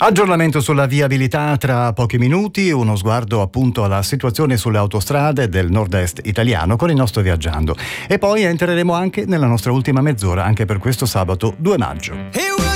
Aggiornamento sulla viabilità tra pochi minuti, uno sguardo appunto alla situazione sulle autostrade del nord-est italiano con il nostro viaggiando. E poi entreremo anche nella nostra ultima mezz'ora, anche per questo sabato 2 maggio.